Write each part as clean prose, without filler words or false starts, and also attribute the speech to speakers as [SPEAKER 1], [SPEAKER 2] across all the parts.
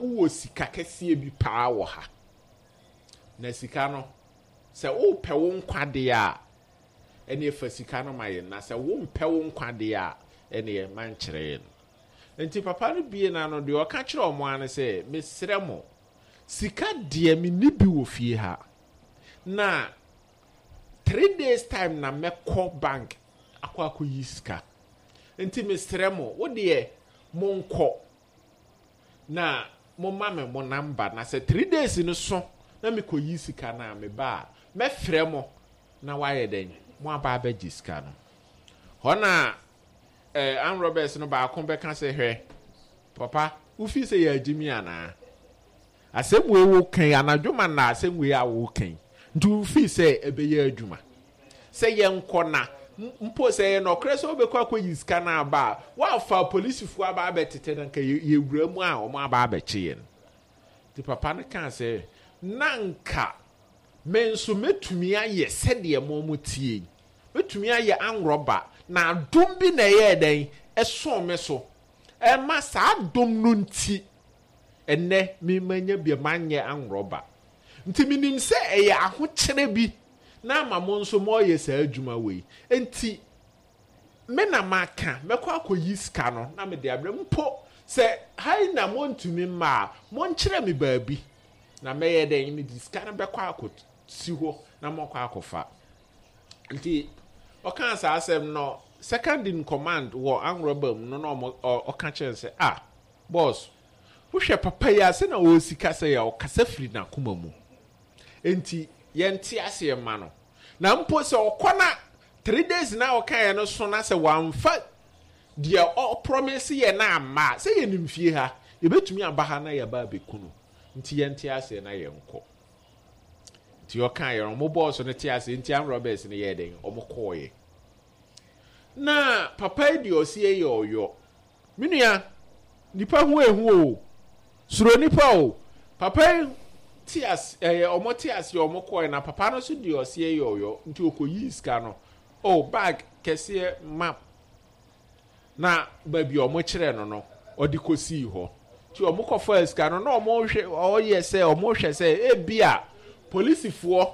[SPEAKER 1] uwo sika kɛseɛ bi paa wɔ ha na sika no sɛ wo pɛ wo nkwade a ɛne fa sika no ma yɛ na sɛ wo mpɛ wo nkwade a ɛne man kyerɛ no nti papa no bie na no deɛ ɔka kyerɛ ɔmo ane sɛ mesrɛ mo sika deɛ me ni bi wɔ fie ha na 3 days time na mɛkɔ bank akɔ yi sika nti mesrɛ mo wo deɛ mo nkɔ na mo ma me mo number na sɛ 3 days no so na me kɔ yi sika na me ba me frɛ mo na wayɛ den mo aba abɛgye sika no hɔna Ann Roberts no ba akon bɛka sɛ hwɛ papa wo fi sɛ yɛ agimi ana asɛm we wo kan anadwoma na asɛm we a wo kan nti wo fi sɛ ɛbɛyɛ adwuma sɛ yɛ nkɔ na mpo sɛ yɛ no kre sɛ obɛkɔ akɔ yi sika na aba wa fa polisifoɔ aba abɛtete na nka yɛ wura mu a ɔmo aba abɛkye yɛn ti papa no kan sɛ nanka me nso metumi ayɛ sɛdeɛ mo tie metumi ayɛ anroba na dom bi na ɛyɛ den ɛso me so ɛma saa dom no nti ɛnɛ me manya bi manyɛ anroba nti minim sɛ ɛyɛ ahokyere bi na ama mo nso mo yɛ saa adwuma wei nti me na maka mɛkɔ akɔyi sika no na me de abrɛ mpo sɛ hai na mo ntumi ma mo nkyerɛ me baabi na mɛyɛ den me di sika no bɛkɔ akɔsi hɔ na mo kɔ akɔfa nti ɔka saa asɛm no second in command wɔ angrobam no na ɔka kyerɛ sɛ boss wohwɛ papa yi ase na wɔ sika sɛ yɛ ɔkasa firi na koma mu enti yɛnte ase ma no na mpo sɛ ɔkɔ na 3 days na ɔka yɛ no so na sɛ wamfa deɛ ɔpromise yɛ na ama sɛ yɛ nimfie ha yɛbɛtumi aba ha na yɛba abɛku no nti yɛnte ase na yɛnkɔ nti ɔka yɛ ɔmo boss no te ase nti Ann Roberts no yɛ den ɔmo kɔɔyɛ na papa yi deɛ ɔsi yɛ ɔyɔ minua nipa ho ehu o suro nipa o papa yi tias ɔmo tias yɛ ɔmo kɔɛ na papa no so deɛ ɔsi yɛ ɔyɔ nti ɔkɔyi sika no bag kɛseɛ map na baabi ɔmo kyerɛ no ɔde kɔsii hɔ nti ɔmo kɔfa sika no na ɔmo hwɛ ɔyɛ sɛ ɔmo hwɛ sɛ ebia polisifoɔ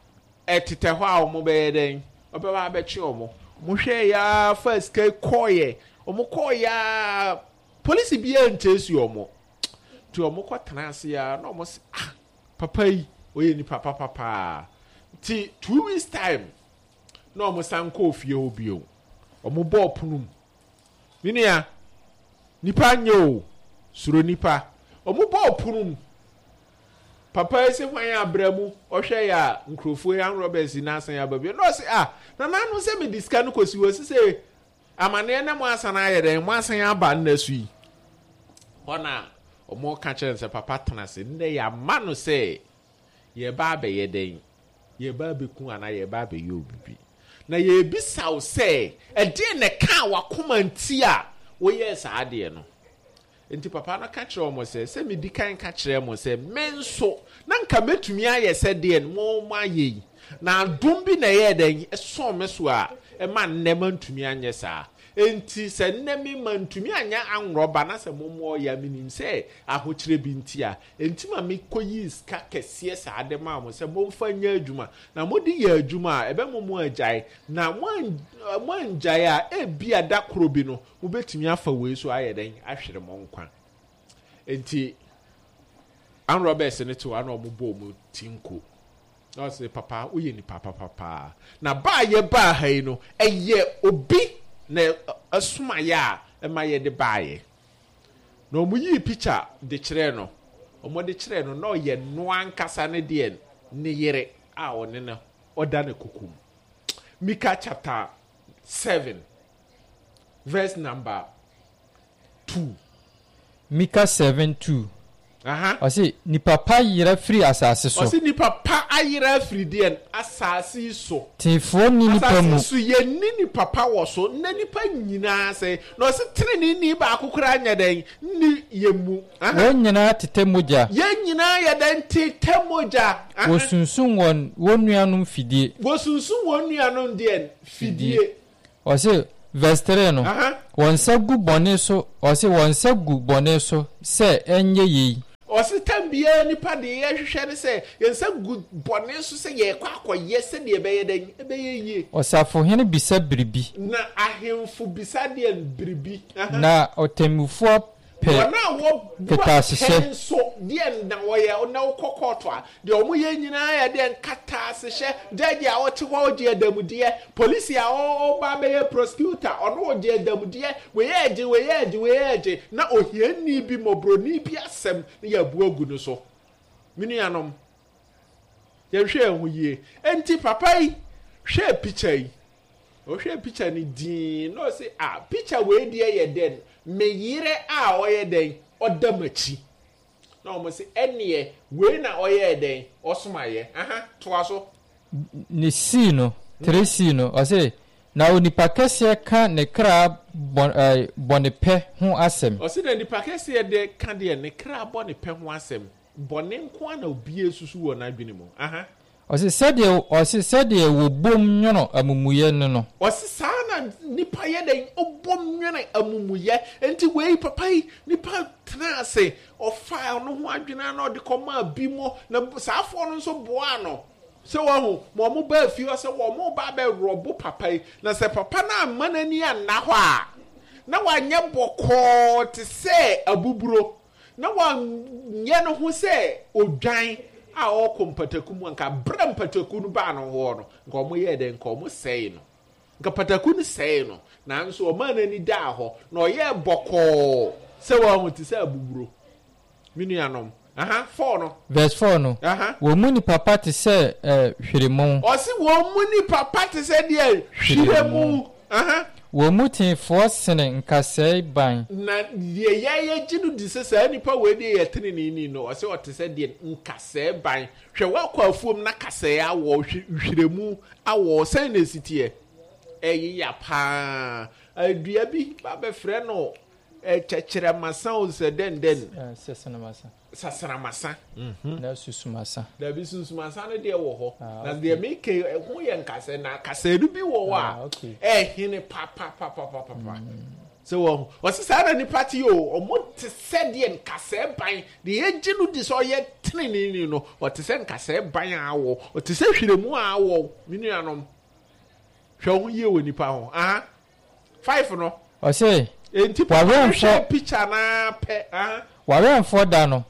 [SPEAKER 1] ɛtetɛ hɔ a ɔmo bɛyɛ den ɔbɛba abɛkye ɔmo mohwɛ ya first kai kɔyɛ ɔmo kɔyɛ polisi bi ɛnkyɛsi ɔmo to ɔmo kɔtena ase ya na ɔmo sɛ papa yi oyɛ ni papa ti 2 weeks time na ɔmo san kɔ ofie hɔ bio ɔmo bɔ ɔpono mu minua nipa nyɛ o suro nipa ɔmo bɔ ɔpono mu papa yi sɛ hwan abramu ɔhwɛ ya nkrofo Ann Roberts na asan ya babie no sɛ na nanu sɛ me diska no kosi wo sɛ amane na mo asan ayɛ den mo asan aba na su yi hɔna ɔmo ka kyerɛ sɛ papa tena sɛ nne ya ma no sɛ yɛ ba abɛyɛ den yɛ ba abɛku ana yɛ ba abɛyɛ obibi na yɛ bisaw sɛ ɛde ne ka wakoma nti a woyɛ saa de no nti papa no ka kyerɛ ɔmo sɛ me di kan ka kyerɛ mo sɛ me nso na nka metumi ayɛ sɛ de no mo ayɛ na dom bi na yɛ den ɛso me so a ɛma nnɛma ntumi anyɛ saa enti sɛ nnɛma ma ntumi anya anroba na sɛ mo ya minim sɛ ahokyere bi nti a enti ma me kɔyi ska kɛseɛ saa de ma mo sɛ mo fa nya adwuma na mo di yɛ adwuma a ɛbɛ mo agyae na mo angyae a ebia da koro bi no mo betumi afa wei so ayɛ den ahwere mo nkwa enti Ann Roberts ne to ana mo bɔ mo tinko na say papa uye ni papa na ba ye ba ha yi no eye obi na asuma ya e ma ye de ba ye na omu yi picture de kyerɛ no omo de kyerɛ no na ye no ankasa ne de ne yere a one na oda ne kokum Micah chapter 7 verse number 2
[SPEAKER 2] Micah 7:2 Ɔsi nipa pa yira firi asase so.
[SPEAKER 1] Ɔsi nipa pa ayira firi den asase so.
[SPEAKER 2] Tifo ni nipa mu.
[SPEAKER 1] Asase so ye ni nipa pa wɔ so na nipa nyinaa sɛ na ɔsi tiri ni ba akokora anya den ni ye mu.
[SPEAKER 2] Wɔn nyinaa tete mogya.
[SPEAKER 1] Ye nyinaa ye den tete mogya.
[SPEAKER 2] Wosunsun wɔn nuanom fidie.
[SPEAKER 1] Wosunsun wɔn nuanom den fidie.
[SPEAKER 2] Ɔsi verse 3 no. Wɔn nsa gu bɔne so, ɔsi wɔn nsa gu bɔne so sɛ ɛnyɛ yei.
[SPEAKER 1] ɔsi tambia nipa de ye hwehwɛ ne sɛ yensa gu bɔne so sɛ ye kwa akɔyɛ sɛ de ɛbɛyɛ den ɛbɛyɛ yie
[SPEAKER 2] ɔsafo hene bisa biribi
[SPEAKER 1] na ahemfo bisa de biribi
[SPEAKER 2] na ɔtemmufo pɛ keta hyehyɛ
[SPEAKER 1] so de na wɔyɛ na wokɔkɔtɔ a de ɔmo yɛ nyinaa yɛ de nkata hyehyɛ judge a wɔte hɔ ogye adamudeɛ police a ɔba bɛyɛ prosecutor ɔno ogye adamudeɛ wɔyɛ agye na ohiani bi mobroni bi asɛm ne yɛ abu agu no so menuanom yɛhwɛ ɛho yie enti papa yi hwɛ picture yi ɔhwɛ picture ni din no say picture we die yɛ den meyire a ɔyɛ den ɔdamachi na ɔmo say ɛneɛ we na ɔyɛ den ɔsomayɛ toa so
[SPEAKER 2] ne si no 3C no ɔsɛ na onipa kɛseɛ ka ne kra bɔne pɛ ho asɛm
[SPEAKER 1] ɔsɛ na nipa kɛseɛ de ka de ne kra bɔne pɛ ho asɛm bɔne nko ana obie susu wɔ na adwene mu
[SPEAKER 2] ɔsɛ sɛdeɛ wo bom nwono amumuyɛ no
[SPEAKER 1] ɔsɛ saa na nipa yɛ den obom nwono amumuyɛ enti wei papa yi nipa tena ase ɔfa ɔno ho adwene na ɔde kɔma bi mo na saafo no nso boa no sɛ wɔho ma ɔmo ba afie sɛ wɔmo ba bɛ rɔbo papa yi na sɛ papa na amma n'ani anna hɔ a na wanyɛ bɔkɔɔ te sɛ abuburo na wanyɛ no ho sɛ odwan a ɔkɔ mpataku mu nka bra mpataku no ba no hɔ no nka ɔmo yɛ dɛ nka ɔmo sɛe no nka pataku no sɛe no nanso ɔma n'ani daa hɔ na ɔyɛ bɔkɔɔ sɛ wɔho te sɛ abuburo menuanom 4 no
[SPEAKER 2] verse 4 no wo mu ni papa te sɛ hweremu
[SPEAKER 1] ɔsi wo mu ni papa te sɛ deɛ hweremu
[SPEAKER 2] wo mu tinfoɔ sene nkasɛe ban
[SPEAKER 1] na deɛ yɛyɛ gye no di sɛ saa nipa wei deɛ yɛ tenenini no ɔsi ɔte sɛ deɛ nkasɛe ban hwɛ wakɔ afuom na kasɛe awɔ hweremu awɔ sɛn na esiteɛ ɛyiya paa adua bi ba bɛfrɛ no kyɛkyerɛ masa o sɛ den sasana masa
[SPEAKER 2] na susumasa
[SPEAKER 1] da bi susumasa no deɛ wɔ hɔ na deɛ meke ho yɛ nkasɛ na kasɛ no bi wɔ hɔ a hene papa sɛ wɔ ɔse saa na nipa te o ɔmo te sɛ deɛ nkasɛ ban deɛ yɛgye no di sɛ ɔyɛ tenenini no ɔte sɛ nkasɛ ban a awɔ ɔte sɛ hweremu a awɔ menuanom hwɛ ho yie wɔ nipa ho 5 no
[SPEAKER 2] ɔse
[SPEAKER 1] enti papa picture na pɛ
[SPEAKER 2] waremfo da no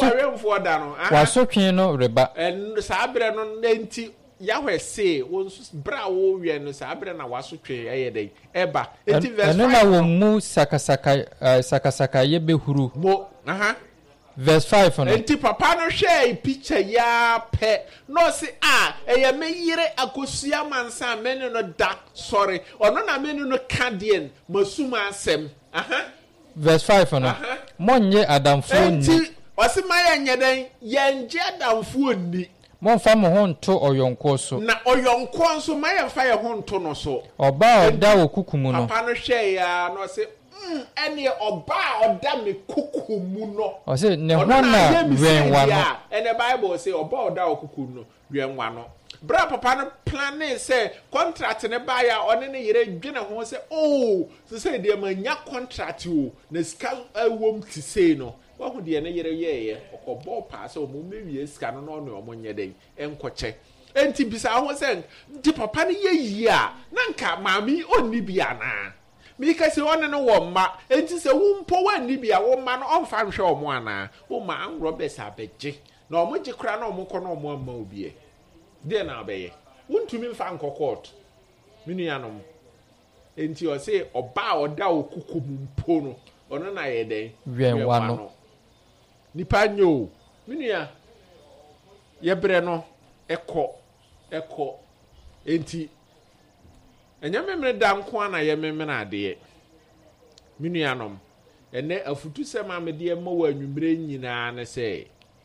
[SPEAKER 1] waso
[SPEAKER 2] twen no reba
[SPEAKER 1] saa brɛ no enti yahwɛ se wonso bra wo wie no saa brɛ na waso twen ɛyɛ dɛ ɛba enti verse 5
[SPEAKER 2] na wo mu sakasaka ye behuru
[SPEAKER 1] mo
[SPEAKER 2] verse 5 no
[SPEAKER 1] enti papa no hwɛ picture ya pɛ no se ɛyɛ me yire akosua mansa meni no da sorry ɔno na meni no kadien masuma asɛm
[SPEAKER 2] verse 5 no monye adamfo ni
[SPEAKER 1] ɔsi ma yɛnyɛ den yɛngye adamfo ni
[SPEAKER 2] monfa mo ho nto ɔyɔnko so
[SPEAKER 1] na ɔyɔnko nso ma yɛmfa yɛ ho nto no so
[SPEAKER 2] ɔba ɔda wɔ kukumu no
[SPEAKER 1] papa no hwɛ ya no ɔsi ɛne ɔba ɔda me kukumu no
[SPEAKER 2] ɔsi ne ho na wɛnwa no
[SPEAKER 1] ɛne bible sɛ ɔba ɔda wɔ kukumu no wɛnwa no bra papa no planning sɛ contract ne ba ya ɔne ne yere dwene ho sɛ sɛ deɛ ma nya contract o na sika awom ti sei no wahu deɛ ne yere yɛyɛ ɔkɔbɔ paa sɛ ɔmo mewie sika no na ɔno ɔmo nyɛ den ɛnkɔkyɛ enti bisa ho sɛ nti papa no yɛ yie a na nka maame onni bi anaa mika sɛ ɔne no wɔ mma enti sɛ wo mpo wanni bi a wo mma no ɔmfa nhwɛ ɔmo anaa wo ma anrɔbɛs abɛgye na ɔmo gye kora na ɔmo kɔ na ɔmo amma obie deɛ na abɛyɛ wontumi mfa nkɔ court menuanom enti ɔse ɔba ɔda okukum mpo no ɔno na yɛ den
[SPEAKER 2] wɛnwa no
[SPEAKER 1] nipa nyo menua yɛbrɛ no ɛkɔ enti ɛnyɛ memene da nko ana yɛ memene adeɛ menuanom ɛnɛ afutu sɛm a mede ma wɔ anwummere nyinaa ne sɛ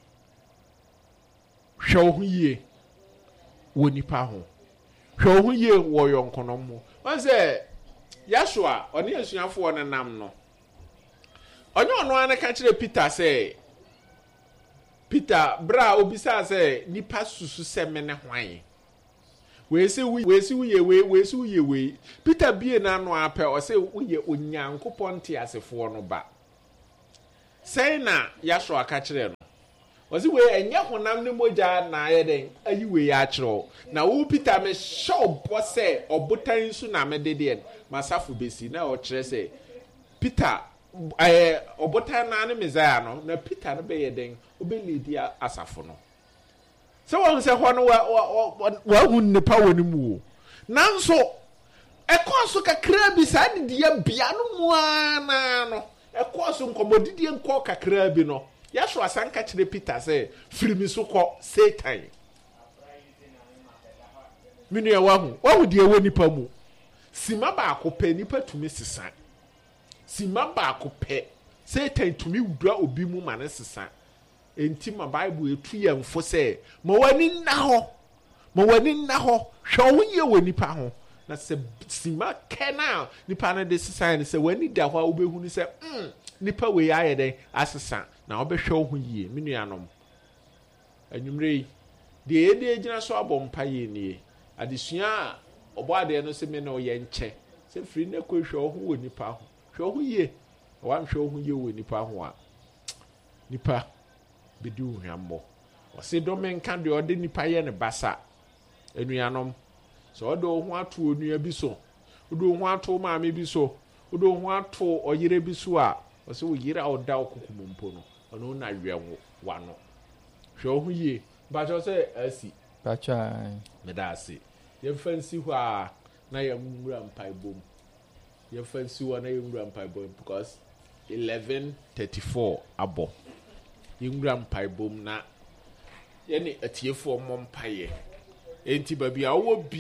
[SPEAKER 1] hwɛ wo ho yie wɔ nipa ho hwɛ wo ho yie wɔ yɔnkonom ho wɔn sɛ yaso a ɔne asuafoɔ no nam no ɔnyɛ ɔno ana ka kyerɛ Peter sɛ Peter bra obisa sɛ nipa susu sɛ me ne hwan wesi uye Peter bie na no apɛ ɔsɛ uye onyankopɔn te asefoɔ no ba sɛn na yaso aka kyerɛ no Wasi we enye honam ne moja na aye den ayi we ya kyerɛ na wo Peter me show bose obotan su na me de masafu besi na o kyerɛ sɛ Peter obotan na ne Messiah no na Peter no be ye den obelidi asafo no sɛ wɔn sɛ hɔ no wa hu nipa wɔ ne mu nanso ɛkɔso kakra bi saa de dia bia no mu ana no ɛkɔso nkɔmɔdidie nkɔ kakra bi no yɛso asanka kyerɛ Peter sɛ firimi so kɔ Satan minua wahu de ɛwɔ nipa mu sima baako pɛ nipa tumi sesa sima baako pɛ Satan tumi wudua obi mu ma ne sesa enti ma Bible etu yɛn fo sɛ ma wani nna hɔ hwɛ wo yɛ wɔ nipa ho na sɛ sima kena nipa no de sesa ne sɛ wani da hɔ a wobɛhu ni sɛ nipa we ayɛ den asesa na wobɛhwɛ wo ho yie me nuanom anwumre yi de ede gyina so abɔ mpa yie nie adesua a ɔbɔ ade no sɛ me na ɔyɛ nkyɛ sɛ firi na kɔ hwɛ wo ho wɔ nipa ho hwɛ wo ho yie wanhwɛ wo ho yie wɔ nipa ho a nipa bedi wo hwambɔ ɔse dɔme nka de ɔde nipa yɛ ne basa anuanom sɛ ɔde wo ho ato onua bi so ɔde wo ho ato maame bi so ɔde wo ho ato ɔyere bi so a ɔse wo yere a ɔda okokumompo no ɔno na wɛn wano hwɛ wo ho yie bakyɛ sɛ asi
[SPEAKER 2] bakyɛ
[SPEAKER 1] meda ase yɛmfa nsi hɔ a na yɛmmura mpaebom yɛmfa nsi hɔ na yɛmmura mpaebom because 11:34 abɔ yɛmmura mpaebom na yɛne atiefoɔ mmɔ mpaeɛ enti baabi a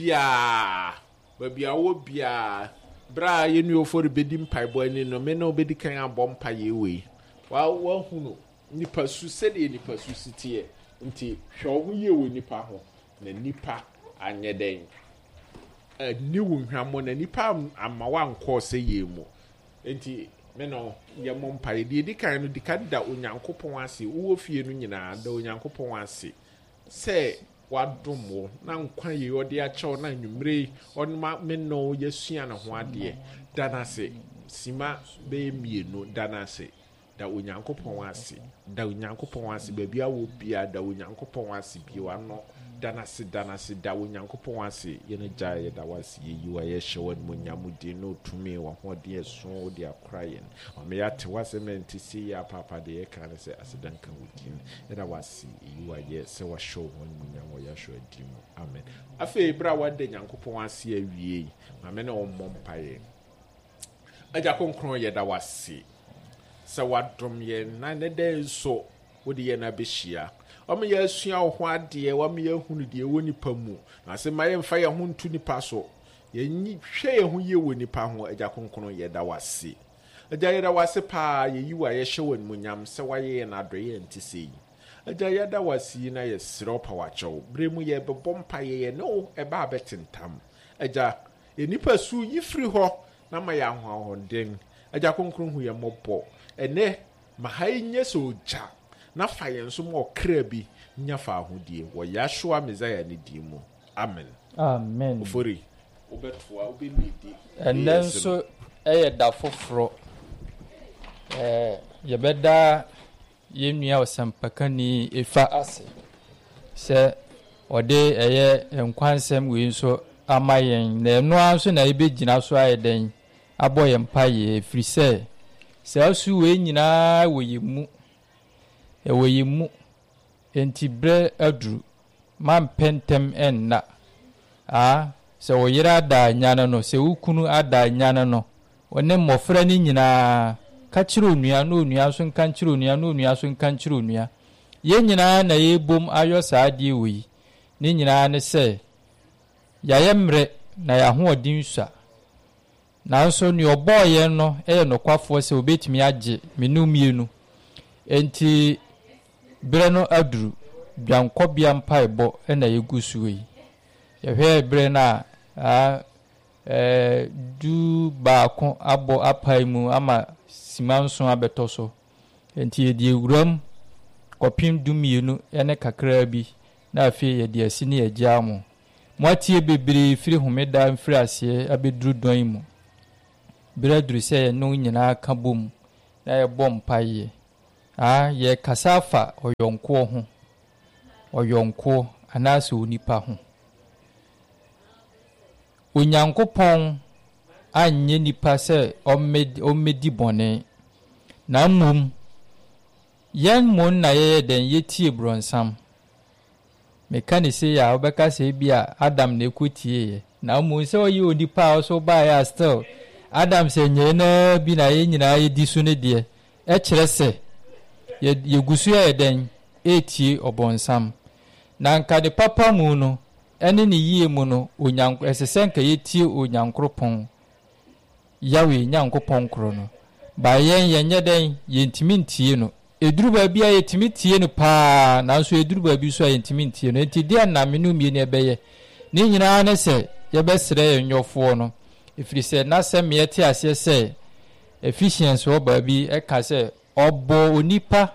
[SPEAKER 1] wɔwɔ biaa bra yɛnu ofori bedi mpaebɔ ani no me na obedi kan abɔ mpaeɛ wei wa hu no nipa su sɛdeɛ nipa su sitie nti hwɛ wo yie wɔ nipa ho na nipa anyɛ den ni wo hwammo na nipa ama wa nkɔ sɛ yie mu enti me no yɛmmɔ mpaeɛ deɛ di kan no dikada onyankopɔn ase wo fie no nyinaa da onyankopɔn ase sɛ wadom wo na nkwa ye ɔde akyɛw na nwumre ɔnma me no yɛsua ne ho adeɛ da na se sima be mienu da na se da onyankopɔn ase baabi a wo bia da onyankopɔn ase bi wa no da na se da onyankopɔn ase yɛne gya yɛ da wase yi wa yɛ hyɛ wɔn mu nyamude no tumi wa ho de ɛso de akora yɛn ɔme yɛate wasɛmɛnti si ya papa de yɛ kan sɛ asedanka wudin yɛda wase yi wa yɛ sɛ wa show wɔn mu nyam wɔ yɛhwɛ di mu amen afei bra wa de nyankopɔn ase awie ma me na ɔmmɔ mpaeɛ agya konkron yɛda wase sɛ wadom yɛn na ne dɛ nso wode yɛn abɛhyia ɔmo yɛ asua wo ho adeɛ ɔmo yɛ hunu deɛ wɔ nipa mu na sɛ ma yɛmfa yɛn ho ntu nipa so yɛnyi hwɛ yɛn ho yie wɔ nipa ho agya konkron yɛda wase agya yɛda wase paa yɛyi wa yɛhyɛ wɔ animuonyam sɛ wayɛ yɛn adɔyɛ nti sɛ yi agya yɛda wase yi na yɛserɛ wo pa wakyɛw berɛ mu yɛbɛbɔ mpa yɛyɛ ne wo ɛba abɛtentam agya yɛnipa su yi firi hɔ na ma yɛ ahoɔden agya konkron hu yɛn mmɔbɔ ɛnɛ ma ha yi nyɛ sɛ ogya na fa yɛn so ma ɔkra bi nya fa ahodie wɔ Yahshua Messiah ne din mu amen ofori obɛtoa obɛlidi
[SPEAKER 2] ɛnɛ nso ɛyɛ da foforɔ yɛbɛda yɛnnua ɔsampakani ɛfa ase sɛ ɔde ɛyɛ nkwansɛm wei nso ama yɛn na ɛno ara nso na yɛbɛgyina so ayɛ dɛn abɔ yɛn mpaeɛ ɛfiri sɛ saa so wei nyinaa wɔ yɛn mu enti berɛ aduru mampɛ ntɛm ɛnna sɛ wo yere ada nyane no sɛ wo kunu ada nyane no ɔne mmɔfra no nyinaa ka kyerɛ onua na onua so nka kyerɛ onua na onua so nka kyerɛ onua yɛn nyinaa na yɛbom ayɔ saa adeɛ wɔ yi ne nyinaa ne sɛ yɛayɛ mmerɛ na yɛahoɔden sua nanso ne ɔbɔɔ yɛn no ɛyɛ nokwafoɔ sɛ obɛtumi agye menu mmienu enti berɛ no aduru dwankɔbea mpaebɔ ɛna yɛgu so yi yɛhwɛ berɛ no a du baako abɔ apae mu ama sima nso abɛtɔ so enti yɛde ewuram kɔpem 12 ɛne kakraa bi na afei yɛde asi ne yɛgyaa mo moatie bebree firi homeda mfiri aseɛ abɛduru dɔn mu berɛ duru sɛ yɛno nyinaa ka bom na yɛbɔ mpaeɛ ye kasafa oyonko ho oyonko anase onipa ho onyankopon anye nipa se omedi bone na mum yen mon na ye den yetie bronsam mekani se ya obeka se bia Adam na ekotie na mum se oyi onipa so ba ya still Adam se nye na bi na ye nyina ye disu ne de kire se ye gusu ye den etie obonsam na nka de papa mu no ene ne yie mu no onyanko esese nka yetie onyankropon yawe nyankopon kro no ba yenye den yentimi ntie no eduru ba bia yetimi tie no pa na so eduru ba bi so yentimi ntie no enti de na menu mie ne beye ni nyina ne se ye besere nyofo no ifiri se na se me tie ase se efficiency o ba bi e ka se obo onipa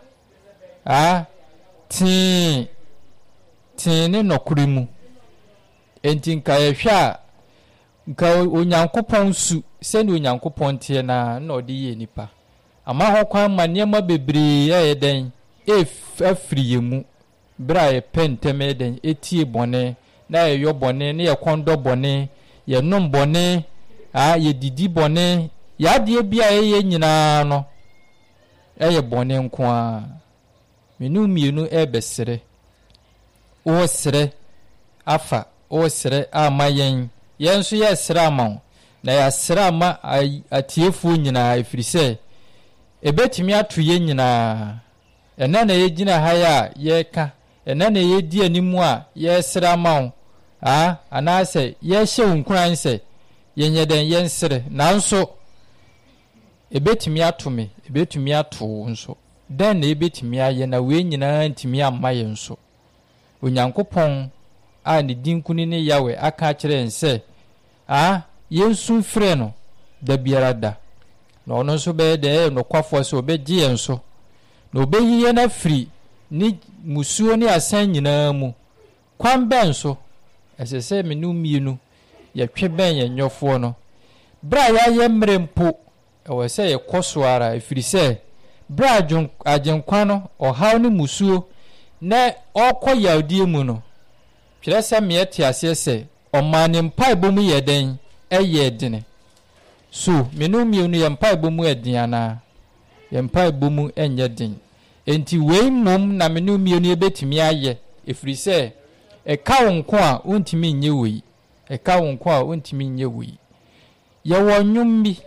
[SPEAKER 2] tin ne nokurimu enti nka ye hwa nka onyankopon su se ni onyankopon tie na odi ye nipa ama ho kwan maniema bebre ye den afiri yemu bra ye penteme den etie bone na ye yo bone ne ye kondo bone ye nom bone ye didi bone ya de bia ye nyina no ye bone nko a menu mienu besere o sere afa o sere amayen yenso ye sere ama na ya sere ama atiefu nyina ifrise ebetimi atu ye nyina ena na ye gina ha ya ye ka ena na ye di animu a ye sere ama anase ye hye unkuran se yenye den ye nsere nanso ebetimi atu me ebetimi atu nso den na ebetimi aye na we nyina ntimi amma ye nso onyankopon a ne dinkuni ne yawe aka kire nse yensu frɛ no da biara da na ono nso be de no kwafo so obeji yenso na obeyiye na free ni musuo ne asan nyina mu kwan ben so esese menu mienu ye twe ben ye nyofo no bra ya ye mrempo ewe se ye kosoara efiri se bra ajenkwa no ohaw ne musuo na okoyawdie mu no twere se me yete ase se omane mpa ebomu ye den eye dene so menu mienu ye mpa ebomu ediana ye mpa ebomu enye den enti wei mom na menu mienu ebetimi aye efiri se eka wonko a ontimi nye wei eka wonko a ontimi nye wei ye wonwum bi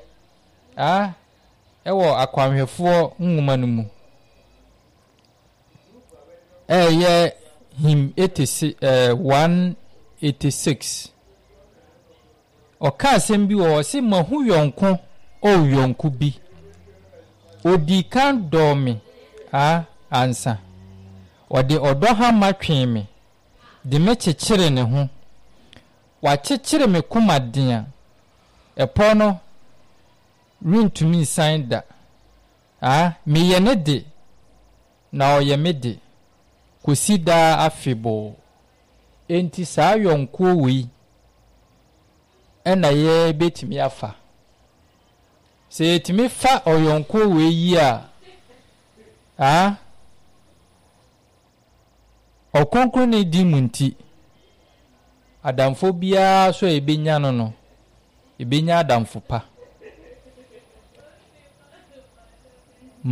[SPEAKER 2] ewo akwanhwefo nwuma no mu ye him 186 oka sembi wo se mahu yonko o yonko bi odi kan do me ansa odi odo ha matwen me de me kyekere ne ho wa kyekere me komaden epo no rintumi sign da me ye ne de na oye me de kosida afebo enti saa yonko wi ena ye betimi afa se yetimi fa oyonko wi yi okonkro ne di munti adamfo bia so ebenya no ebenya adamfo pa